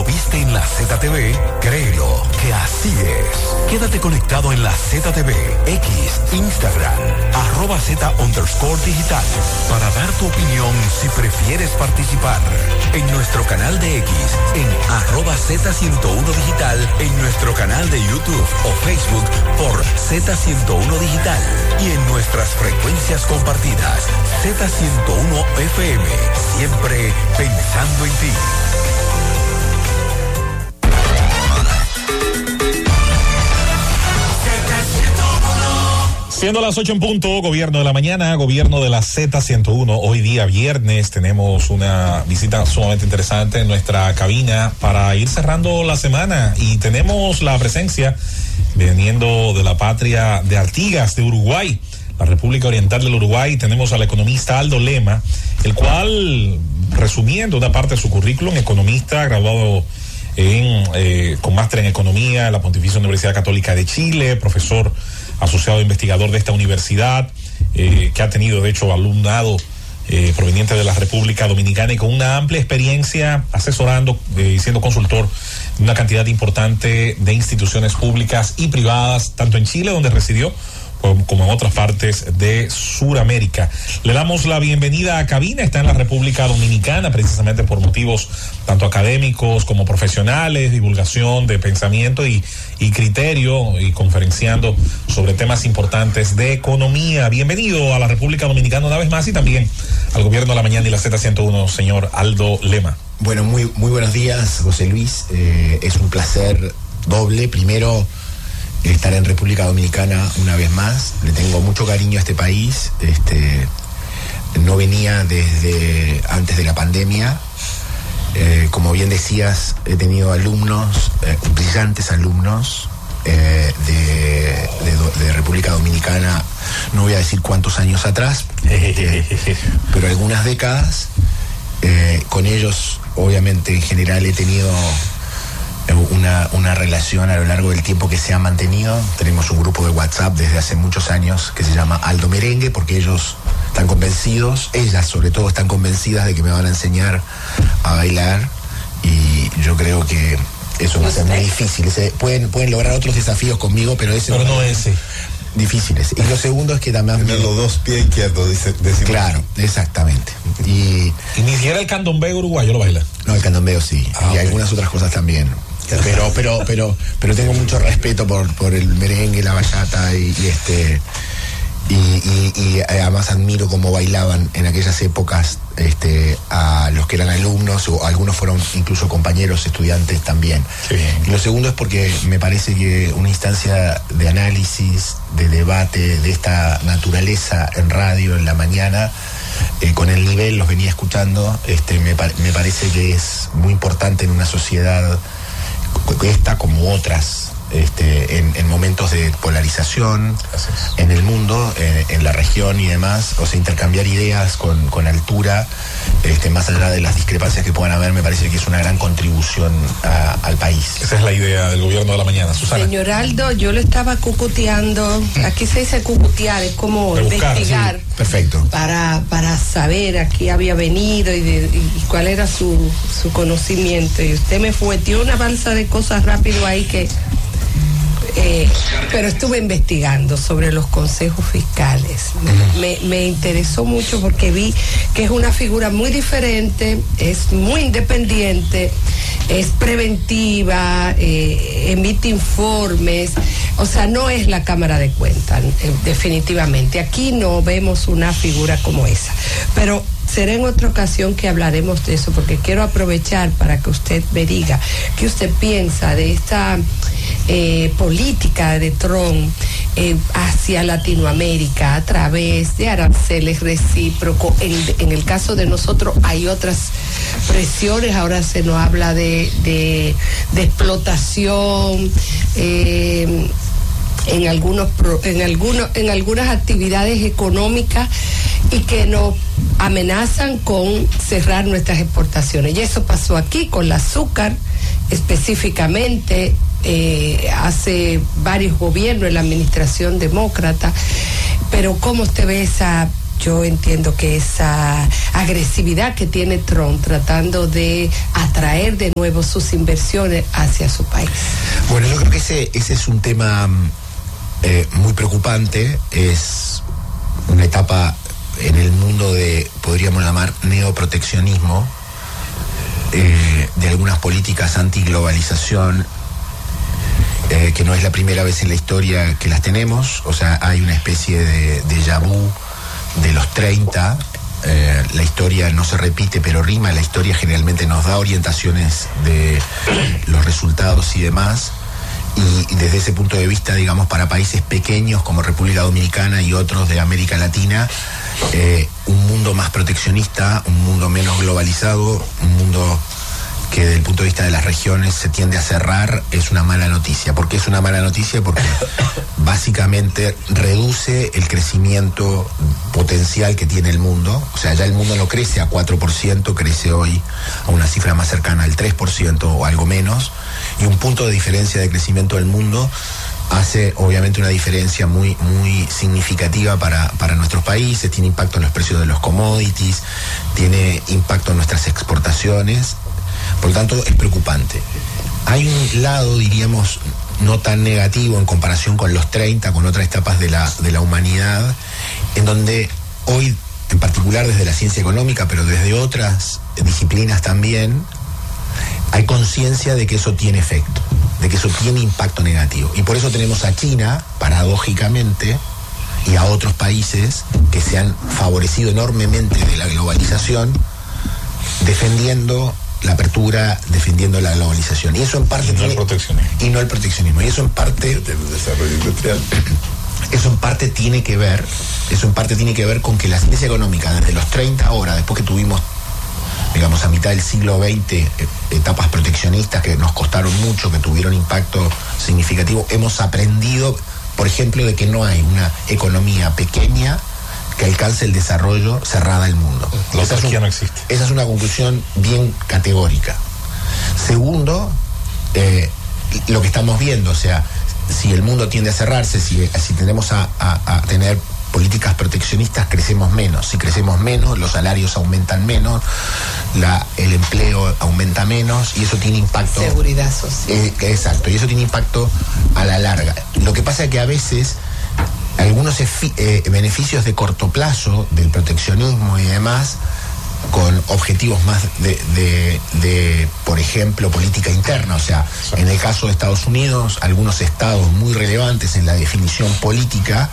lo viste en la ZTV, créelo que así es. Quédate conectado en la ZTV, X, Instagram, @Z_digital para dar tu opinión si prefieres participar. En nuestro canal de X, en @Z101 digital, en nuestro canal de YouTube o Facebook por Z101 Digital y en nuestras frecuencias compartidas, Z101 FM, siempre pensando en ti. Siendo las 8 en punto, gobierno de la mañana, gobierno de la Z101. Hoy día viernes tenemos una visita sumamente interesante en nuestra cabina para ir cerrando la semana y tenemos la presencia viniendo de la patria de Artigas, de Uruguay, la República Oriental del Uruguay. Tenemos al economista Aldo Lema, el cual, resumiendo una parte de su currículum, economista graduado con máster en economía en la Pontificia Universidad Católica de Chile, profesor asociado investigador de esta universidad, que ha tenido de hecho alumnado proveniente de la República Dominicana y con una amplia experiencia asesorando y siendo consultor de una cantidad importante de instituciones públicas y privadas, tanto en Chile, donde residió, como en otras partes de Sudamérica. Le damos la bienvenida a cabina. Está en la República Dominicana precisamente por motivos tanto académicos como profesionales, divulgación de pensamiento y criterio, y conferenciando sobre temas importantes de economía. Bienvenido a la República Dominicana una vez más y también al Gobierno de la Mañana y la Z101, señor Aldo Lema. Bueno, muy buenos días, José Luis. Es un placer doble. Primero, estar en República Dominicana una vez más. Le tengo mucho cariño a este país. No venía desde antes de la pandemia. Como bien decías, he tenido alumnos, brillantes alumnos de República Dominicana. No voy a decir cuántos años atrás, pero algunas décadas. Con ellos, obviamente, en general he tenido una relación a lo largo del tiempo que se ha mantenido. Tenemos un grupo de WhatsApp desde hace muchos años que se llama Aldo Merengue, porque ellos están convencidos, ellas sobre todo están convencidas de que me van a enseñar a bailar, y yo creo que eso va a ser muy difícil. Pueden lograr otros desafíos conmigo, pero no ese. Difíciles. Y lo segundo es que también... Tener los dos pies izquierdos, decimos. Claro, exactamente. Y ni siquiera el candombeo uruguayo lo baila. No, el candombeo sí. Y algunas otras cosas también. Pero tengo mucho respeto por el merengue, la bachata y además admiro cómo bailaban en aquellas épocas a los que eran alumnos, o algunos fueron incluso compañeros, estudiantes también. Sí. Y lo segundo es porque me parece que una instancia de análisis, de debate de esta naturaleza en radio en la mañana, con el nivel, los venía escuchando, me parece que es muy importante en una sociedad esta como otras, en momentos de polarización en el mundo, en la región y demás. O sea, intercambiar ideas con altura, más allá de las discrepancias que puedan haber, me parece que es una gran contribución al país. Esa es la idea del Gobierno de la Mañana. Susana. Señor Aldo, yo lo estaba cucuteando. Aquí se dice cucutear, es como investigar. Sí, perfecto. Para saber a qué había venido y cuál era su conocimiento. Y usted me fueteó una balsa de cosas rápido ahí que... pero estuve investigando sobre los consejos fiscales. Me interesó mucho porque vi que es una figura muy diferente, es muy independiente, es preventiva, emite informes. O sea, no es la Cámara de Cuentas, definitivamente. Aquí no vemos una figura como esa. Pero será en otra ocasión que hablaremos de eso, porque quiero aprovechar para que usted me diga qué usted piensa de esta política de Trump hacia Latinoamérica a través de aranceles recíprocos. En el caso de nosotros hay otras presiones. Ahora se nos habla de explotación en algunas actividades económicas, y que nos amenazan con cerrar nuestras exportaciones. Y eso pasó aquí con el azúcar específicamente. Hace varios gobiernos en la administración demócrata. Pero ¿cómo usted ve esa yo entiendo que esa agresividad que tiene Trump tratando de atraer de nuevo sus inversiones hacia su país. Bueno, yo creo que ese es un tema muy preocupante, es una etapa en el mundo de, podríamos llamar, neoproteccionismo, de algunas políticas antiglobalización, que no es la primera vez en la historia que las tenemos. O sea, hay una especie de déjà vu de los 30. La historia no se repite, pero rima. La historia generalmente nos da orientaciones de los resultados y demás. Y desde ese punto de vista, digamos, para países pequeños como República Dominicana y otros de América Latina, un mundo más proteccionista, un mundo menos globalizado, un mundo que desde el punto de vista de las regiones se tiende a cerrar, es una mala noticia. ¿Por qué es una mala noticia? Porque básicamente reduce el crecimiento potencial que tiene el mundo. O sea, ya el mundo no crece a 4%, crece hoy a una cifra más cercana al 3% o algo menos. Y un punto de diferencia de crecimiento del mundo hace obviamente una diferencia muy, muy significativa para nuestros países. Tiene impacto en los precios de los commodities, tiene impacto en nuestras exportaciones. Por lo tanto, es preocupante. Hay un lado, diríamos, no tan negativo en comparación con los 30, con otras etapas de la humanidad, en donde hoy, en particular desde la ciencia económica, pero desde otras disciplinas también, hay conciencia de que eso tiene efecto, de que eso tiene impacto negativo. Y por eso tenemos a China, paradójicamente, y a otros países que se han favorecido enormemente de la globalización, defendiendo la apertura, defendiendo la globalización. Y eso en parte... Y no el proteccionismo. Y no el proteccionismo. Y eso en parte... El desarrollo industrial. Eso en parte tiene que ver con que la ciencia económica, desde los 30 ahora, después que tuvimos, digamos, a mitad del siglo XX, etapas proteccionistas que nos costaron mucho, que tuvieron impacto significativo, hemos aprendido, por ejemplo, de que no hay una economía pequeña que alcance el desarrollo cerrada al mundo. La autarquía no existe. Esa es una conclusión bien categórica. Segundo, lo que estamos viendo, o sea, si el mundo tiende a cerrarse, si tendemos a tener políticas proteccionistas, crecemos menos. Si crecemos menos, los salarios aumentan menos, el empleo aumenta menos, y eso tiene impacto... Seguridad social. Exacto, y eso tiene impacto a la larga. Lo que pasa es que a veces algunos beneficios de corto plazo del proteccionismo y demás, con objetivos más de por ejemplo, política interna. O sea, en el caso de Estados Unidos, algunos estados muy relevantes en la definición política,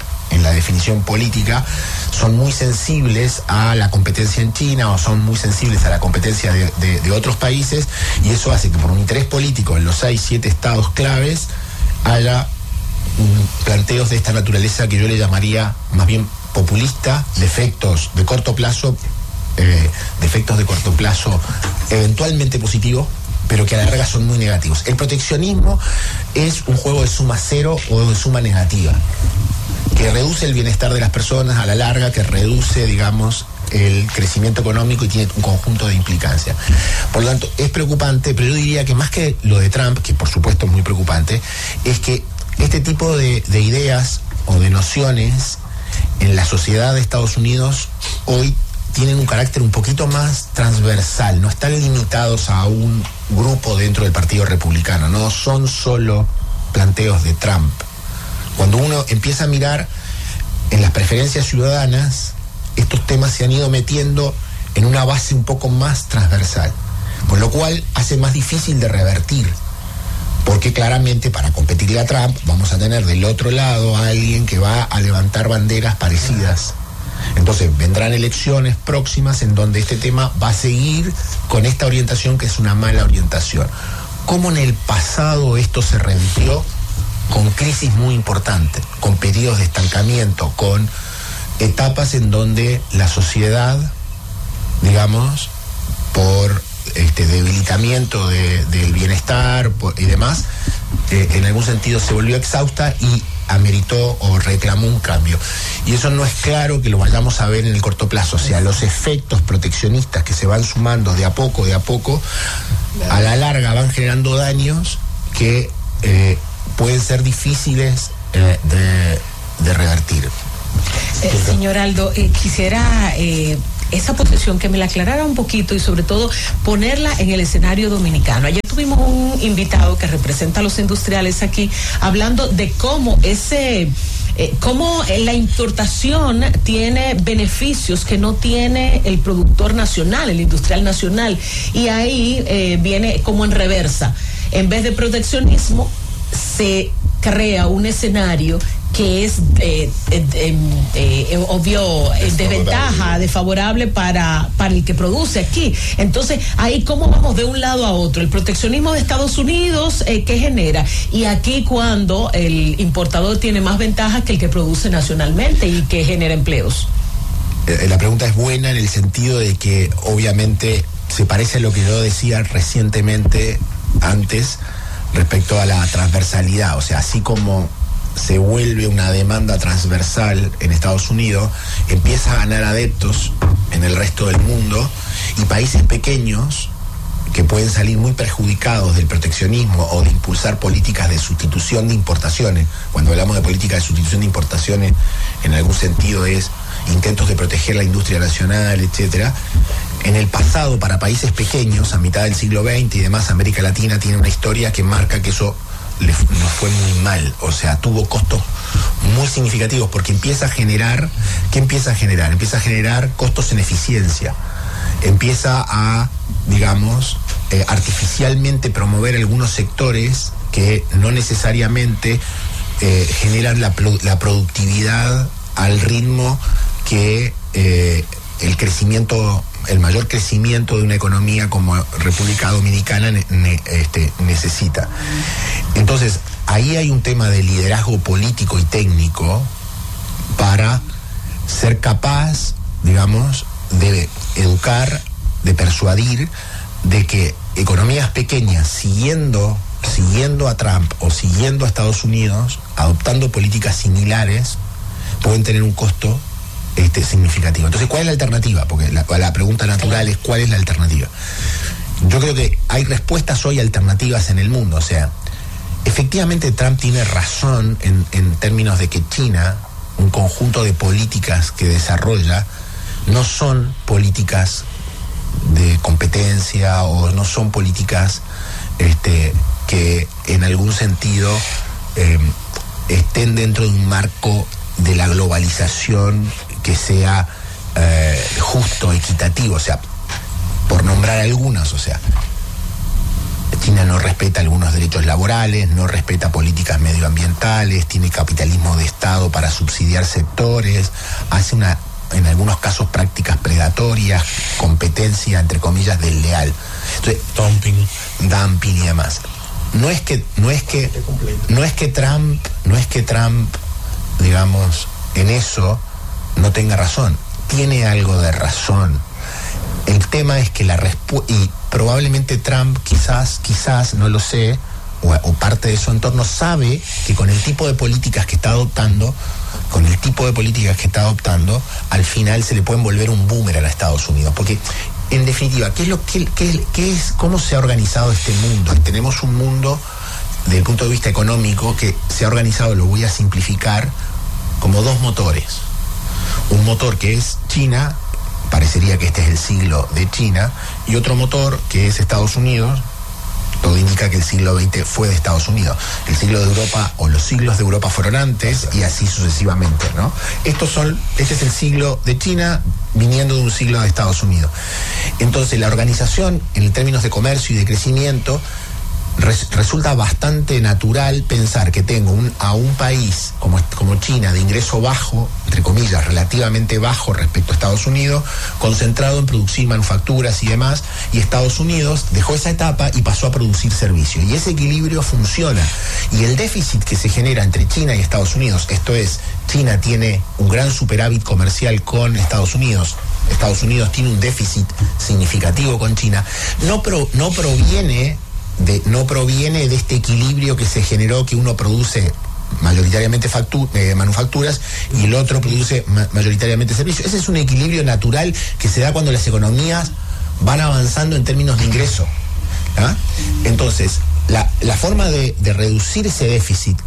son muy sensibles a la competencia en China, o son muy sensibles a la competencia de otros países, y eso hace que por un interés político en los 6-7 estados claves haya planteos de esta naturaleza que yo le llamaría más bien populista, de efectos de corto plazo eventualmente positivos, pero que a la larga son muy negativos. El proteccionismo es un juego de suma cero o de suma negativa, que reduce el bienestar de las personas a la larga, que reduce, digamos, el crecimiento económico, y tiene un conjunto de implicancias. Por lo tanto, es preocupante, pero yo diría que más que lo de Trump, que por supuesto es muy preocupante, es que este tipo de ideas o de nociones en la sociedad de Estados Unidos hoy tienen un carácter un poquito más transversal, no están limitados a un grupo dentro del Partido Republicano, no son solo planteos de Trump. Cuando uno empieza a mirar en las preferencias ciudadanas, estos temas se han ido metiendo en una base un poco más transversal, con lo cual hace más difícil de revertir, porque claramente para competirle a Trump vamos a tener del otro lado a alguien que va a levantar banderas parecidas. Entonces vendrán elecciones próximas en donde este tema va a seguir con esta orientación, que es una mala orientación. ¿Cómo en el pasado esto se revirtió? Con crisis muy importantes, con periodos de estancamiento, con etapas en donde la sociedad, digamos, por debilitamiento del bienestar y demás, en algún sentido se volvió exhausta y ameritó o reclamó un cambio. Y eso no es claro que lo vayamos a ver en el corto plazo. O sea, los efectos proteccionistas que se van sumando de a poco, a la larga van generando daños que pueden ser difíciles de revertir. Señor Aldo, quisiera esa posición que me la aclarara un poquito y sobre todo ponerla en el escenario dominicano. Ayer tuvimos un invitado que representa a los industriales aquí hablando de cómo cómo la importación tiene beneficios que no tiene el productor nacional, el industrial nacional, y ahí viene como en reversa. En vez de proteccionismo, se crea un escenario que es obvio desventaja, desfavorable para el que produce aquí. Entonces, ahí cómo vamos de un lado a otro. El proteccionismo de Estados Unidos, ¿qué genera? Y aquí cuando el importador tiene más ventajas que el que produce nacionalmente y que genera empleos. La pregunta es buena en el sentido de que obviamente se parece a lo que yo decía recientemente antes respecto a la transversalidad. O sea, así como se vuelve una demanda transversal en Estados Unidos, empieza a ganar adeptos en el resto del mundo, y países pequeños que pueden salir muy perjudicados del proteccionismo o de impulsar políticas de sustitución de importaciones. Cuando hablamos de políticas de sustitución de importaciones, en algún sentido es intentos de proteger la industria nacional, etcétera. En el pasado, para países pequeños, a mitad del siglo XX y demás, América Latina tiene una historia que marca que eso nos fue muy mal. O sea, tuvo costos muy significativos porque empieza a generar, ¿qué empieza a generar? Empieza a generar costos en eficiencia. Empieza a, digamos, artificialmente promover algunos sectores que no necesariamente generan la productividad al ritmo que el mayor crecimiento de una economía como República Dominicana necesita. Entonces, ahí hay un tema de liderazgo político y técnico para ser capaz, digamos, de educar, de persuadir, de que economías pequeñas, siguiendo a Trump o siguiendo a Estados Unidos, adoptando políticas similares, pueden tener un costo significativo. Entonces, ¿cuál es la alternativa? Porque la pregunta natural es ¿cuál es la alternativa? Yo creo que hay respuestas hoy alternativas en el mundo. O sea, efectivamente Trump tiene razón en términos de que China, un conjunto de políticas que desarrolla, no son políticas de competencia o no son políticas que en algún sentido estén dentro de un marco de la globalización que sea justo, equitativo. O sea, por nombrar algunas, o sea, China no respeta algunos derechos laborales, no respeta políticas medioambientales, tiene capitalismo de Estado para subsidiar sectores, hace en algunos casos prácticas predatorias, competencia entre comillas desleal. Entonces, dumping y demás. No es que Trump, digamos, en eso no tenga razón. Tiene algo de razón. El tema es que y probablemente Trump quizás, no lo sé, o parte de su entorno sabe que con el tipo de políticas que está adoptando, al final se le pueden volver un boomerang a Estados Unidos. Porque, en definitiva, ¿cómo se ha organizado este mundo? Tenemos un mundo, desde el punto de vista económico, que se ha organizado, lo voy a simplificar, como dos motores. Un motor que es China, parecería que este es el siglo de China, y otro motor que es Estados Unidos. Todo indica que el siglo XX fue de Estados Unidos. El siglo de Europa, o los siglos de Europa fueron antes, y así sucesivamente, ¿no? Este es el siglo de China viniendo de un siglo de Estados Unidos. Entonces, la organización, en términos de comercio y de crecimiento, resulta bastante natural pensar que tengo a un país como China, de ingreso bajo, entre comillas, relativamente bajo respecto a Estados Unidos, concentrado en producir manufacturas y demás, y Estados Unidos dejó esa etapa y pasó a producir servicios. Y ese equilibrio funciona. Y el déficit que se genera entre China y Estados Unidos, esto es, China tiene un gran superávit comercial con Estados Unidos tiene un déficit significativo con China, no proviene de este equilibrio que se generó, que uno produce mayoritariamente manufacturas y el otro produce mayoritariamente servicios. Ese es un equilibrio natural que se da cuando las economías van avanzando en términos de ingreso. Entonces, la forma de reducir ese déficit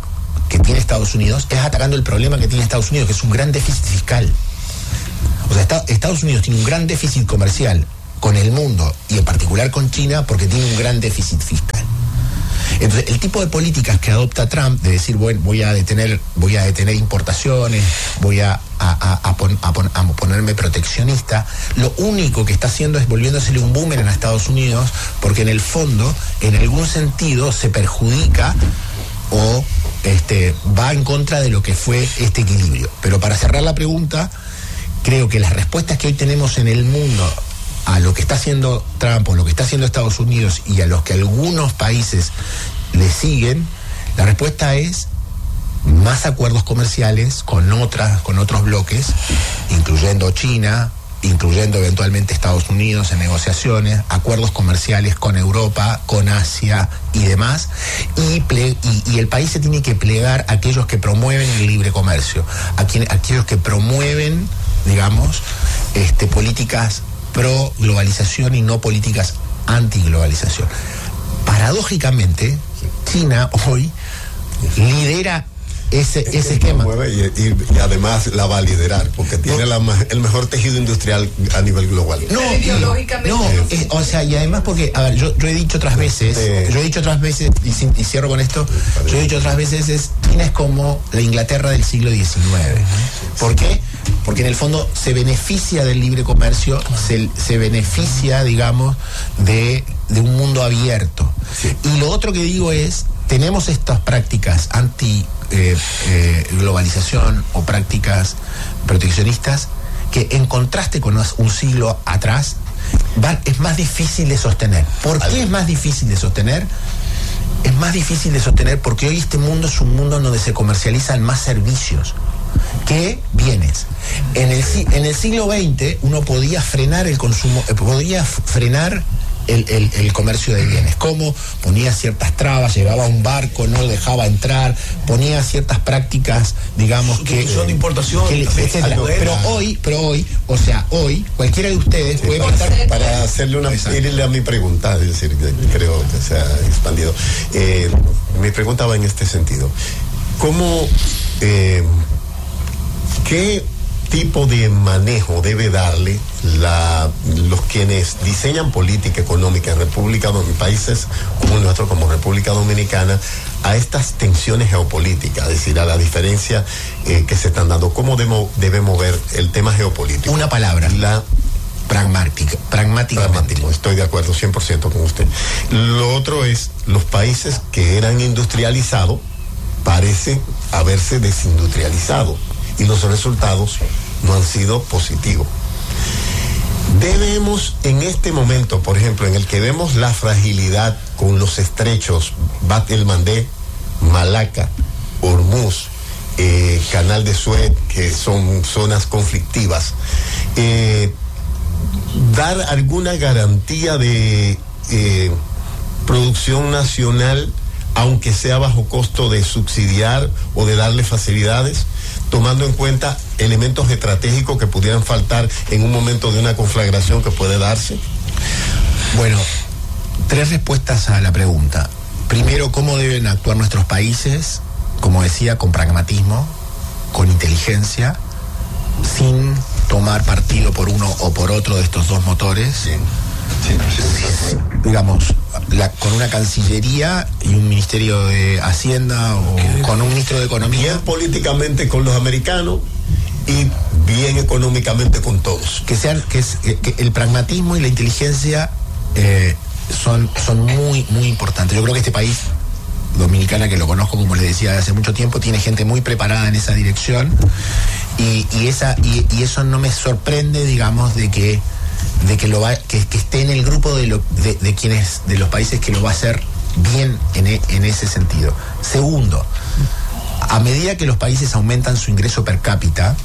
que tiene Estados Unidos, es atacando el problema que tiene Estados Unidos, que es un gran déficit fiscal. O sea, Estados Unidos tiene un gran déficit comercial con el mundo y en particular con China porque tiene un gran déficit fiscal. Entonces, el tipo de políticas que adopta Trump, de decir, bueno, voy a detener importaciones, voy a ponerme proteccionista, lo único que está haciendo es volviéndosele un boomerang a Estados Unidos, porque en el fondo, en algún sentido, se perjudica o va en contra de lo que fue este equilibrio. Pero para cerrar la pregunta, creo que las respuestas que hoy tenemos en el mundo a lo que está haciendo Trump o lo que está haciendo Estados Unidos y a los que algunos países le siguen, la respuesta es más acuerdos comerciales con otros bloques, incluyendo China, incluyendo eventualmente Estados Unidos en negociaciones, acuerdos comerciales con Europa, con Asia y demás, y el país se tiene que plegar a aquellos que promueven el libre comercio, aquellos que promueven, digamos, políticas pro globalización y no políticas anti-globalización. Paradójicamente, China hoy lidera ese esquema. Y además la va a liderar, porque tiene el mejor tejido industrial a nivel global. Y además porque, a ver, yo he dicho otras veces, y cierro con esto, yo he dicho otras veces, China es como la Inglaterra del siglo XIX. ¿Por qué? Porque en el fondo se beneficia del libre comercio, se beneficia, digamos, de un mundo abierto. Sí. Y lo otro que digo es, tenemos estas prácticas globalización o prácticas proteccionistas que en contraste con un siglo atrás es más difícil de sostener. ¿Por qué es más difícil de sostener? Es más difícil de sostener porque hoy este mundo es un mundo donde se comercializan más servicios que bienes. En el siglo XX uno podía frenar el consumo, podía frenar el comercio de bienes. ¿Cómo? Ponía ciertas trabas, llegaba a un barco, no lo dejaba entrar, ponía ciertas prácticas, digamos, que de importación, etcétera. Pero hoy, o sea, hoy cualquiera de ustedes puede plantar. Para hacerle irle a mi pregunta, es decir, creo que se ha expandido. Mi pregunta va en este sentido. ¿Cómo qué tipo de manejo debe darle los quienes diseñan política económica en países como el nuestro, como República Dominicana, a estas tensiones geopolíticas? Es decir, a la diferencia que se están dando. ¿Cómo debemos ver el tema geopolítico? Una palabra. Pragmáticamente. Estoy de acuerdo 100% con usted. Lo otro es, los países que eran industrializados parecen haberse desindustrializado y los resultados no han sido positivos. Debemos en este momento, por ejemplo, en el que vemos la fragilidad con los estrechos Bab el-Mandeb, Malaca, Hormuz, Canal de Suez, que son zonas conflictivas, dar alguna garantía de producción nacional, aunque sea bajo costo de subsidiar o de darle facilidades, tomando en cuenta elementos estratégicos que pudieran faltar en un momento de una conflagración que puede darse? Bueno, 3 respuestas a la pregunta. Primero, ¿cómo deben actuar nuestros países? Como decía, con pragmatismo, con inteligencia, sin tomar partido por uno o por otro de estos dos motores. Sí. Digamos, con una Cancillería y un Ministerio de Hacienda o con un Ministro de Economía. Bien políticamente con los americanos y bien económicamente con todos. Que el pragmatismo y la inteligencia son muy, muy importantes. Yo creo que este país, Dominicana, que lo conozco, como les decía, hace mucho tiempo, tiene gente muy preparada en esa dirección y eso no me sorprende, digamos, de que esté en el grupo de los países que lo va a hacer bien en ese sentido. Segundo, a medida que los países aumentan su ingreso per cápita,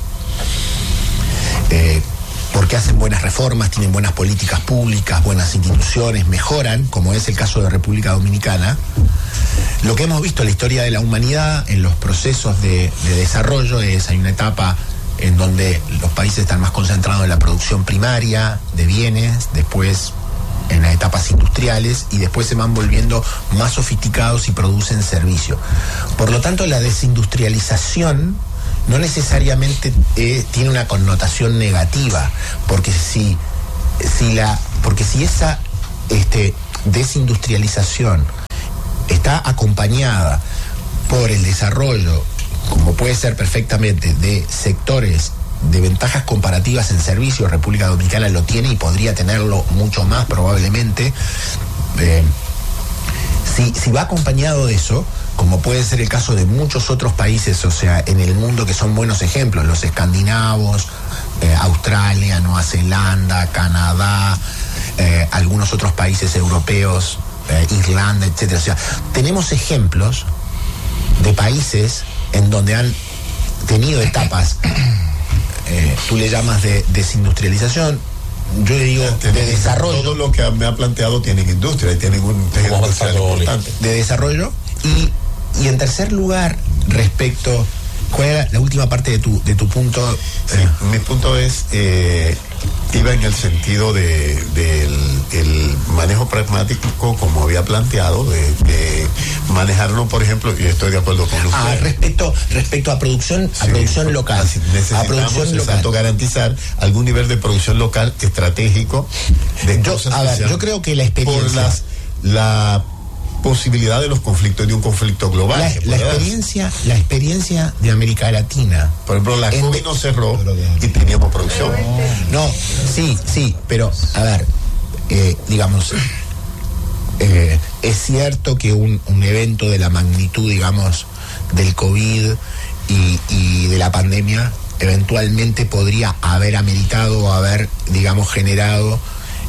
porque hacen buenas reformas, tienen buenas políticas públicas, buenas instituciones, mejoran, como es el caso de República Dominicana, lo que hemos visto en la historia de la humanidad, en los procesos de desarrollo, hay una etapa en donde los países están más concentrados en la producción primaria de bienes, después en las etapas industriales y después se van volviendo más sofisticados y producen servicio. Por lo tanto, la desindustrialización no necesariamente tiene una connotación negativa, porque si esa desindustrialización está acompañada por el desarrollo, como puede ser perfectamente, de sectores de ventajas comparativas en servicio, República Dominicana lo tiene y podría tenerlo mucho más probablemente. Si va acompañado de eso, como puede ser el caso de muchos otros países, o sea, en el mundo que son buenos ejemplos, los escandinavos, Australia, Nueva Zelanda, Canadá, algunos otros países europeos, Irlanda, etcétera. O sea, tenemos ejemplos de países en donde han tenido etapas, tú le llamas de desindustrialización, yo le digo de desarrollo. Todo lo que me ha planteado tienen industria y tienen un tejido industrial importante. De desarrollo. Y en tercer lugar, respecto, ¿cuál era la última parte de tu punto? Sí, mi punto es, iba en el sentido del manejo pragmático, como había planteado, de manejarlo, por ejemplo, y estoy de acuerdo con usted. Respecto a producción local. Necesitamos garantizar algún nivel de producción local estratégico de cosas. Yo creo que la experiencia. Por la posibilidad de los conflictos, de un conflicto global. La experiencia de América Latina. Por ejemplo, la COVID no cerró y teníamos producción. No, sí, pero a ver, digamos, es cierto que un evento de la magnitud, digamos, del COVID y de la pandemia, eventualmente podría haber ameritado o haber, digamos, generado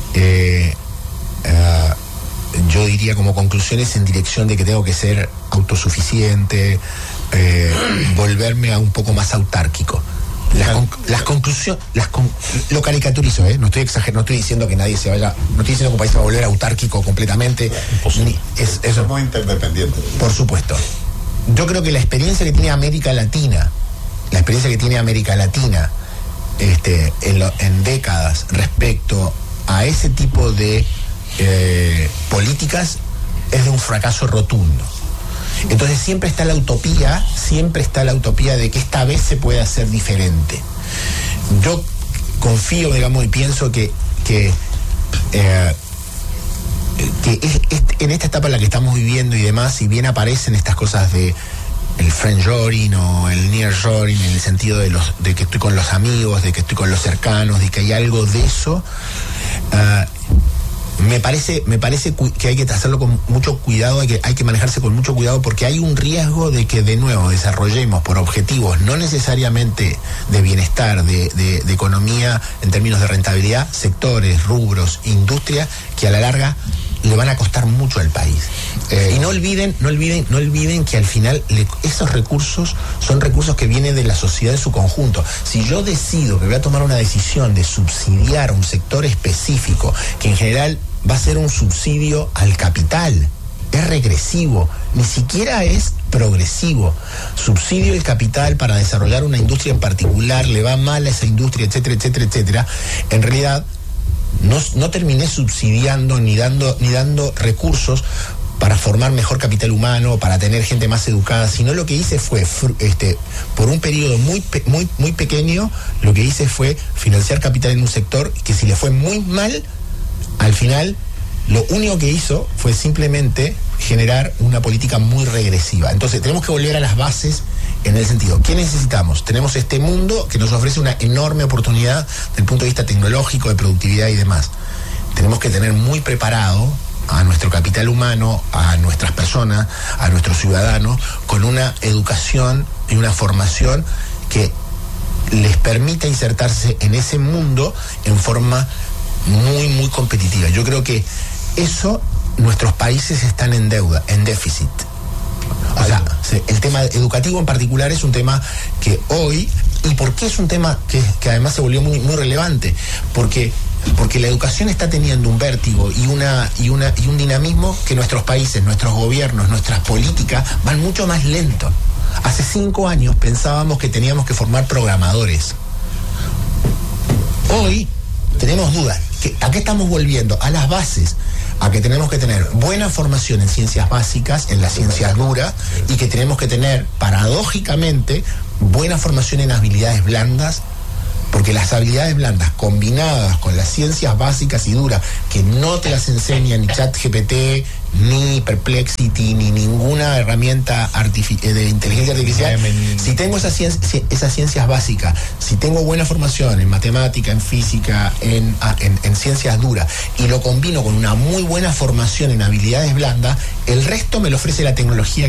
yo diría como conclusiones en dirección de que tengo que ser autosuficiente, volverme a un poco más autárquico. Las conclusiones, lo caricaturizo, no estoy exagerando, no estoy diciendo que nadie se vaya, no estoy diciendo que un país se va a volver autárquico completamente. Eso es muy interdependiente. Por supuesto. Yo creo que la experiencia que tiene América Latina, en décadas respecto a ese tipo de políticas es de un fracaso rotundo. Entonces siempre está la utopía de que esta vez se puede hacer diferente. Yo confío, digamos, y pienso que en esta etapa en la que estamos viviendo y demás, si bien aparecen estas cosas de el friendshoring o el nearshoring, en el sentido de que estoy con los amigos, de que estoy con los cercanos, de que hay algo de eso, me parece que hay que hacerlo con mucho cuidado, hay que manejarse con mucho cuidado, porque hay un riesgo de que de nuevo desarrollemos por objetivos no necesariamente de bienestar, de economía en términos de rentabilidad, sectores, rubros, industria, que a la larga le van a costar mucho al país. Y no olviden que al final esos recursos son recursos que vienen de la sociedad en su conjunto. Si yo decido que voy a tomar una decisión de subsidiar un sector específico, que en general va a ser un subsidio al capital, es regresivo, ni siquiera es progresivo. Subsidio el capital para desarrollar una industria en particular, le va mal a esa industria, etcétera, etcétera, etcétera. En realidad no terminé subsidiando ni dando recursos para formar mejor capital humano, para tener gente más educada, sino lo que hice fue, por un periodo muy pequeño, lo que hice fue financiar capital en un sector que, si le fue muy mal, al final lo único que hizo fue simplemente generar una política muy regresiva. Entonces tenemos que volver a las bases en el sentido, ¿qué necesitamos? Tenemos este mundo que nos ofrece una enorme oportunidad desde el punto de vista tecnológico, de productividad y demás. Tenemos que tener muy preparado a nuestro capital humano, a nuestras personas, a nuestros ciudadanos, con una educación y una formación que les permita insertarse en ese mundo en forma muy competitiva. Yo creo que eso, nuestros países están en deuda, en déficit. O sea, el tema educativo en particular es un tema que hoy, ¿y por qué es un tema que además se volvió muy relevante? Porque la educación está teniendo un vértigo y un dinamismo que nuestros países, nuestros gobiernos, nuestras políticas van mucho más lento. Hace 5 años pensábamos que teníamos que formar programadores. Hoy tenemos dudas. ¿A qué estamos volviendo? A las bases, a que tenemos que tener buena formación en ciencias básicas, en las ciencias duras, y que tenemos que tener, paradójicamente, buena formación en habilidades blandas, porque las habilidades blandas combinadas con las ciencias básicas y duras, que no te las enseña ni ChatGPT, ni Perplexity, ni ninguna herramienta de inteligencia artificial, si tengo esas ciencias básicas, si tengo buena formación en matemática, en física, en ciencias duras, y lo combino con una muy buena formación en habilidades blandas, el resto me lo ofrece la tecnología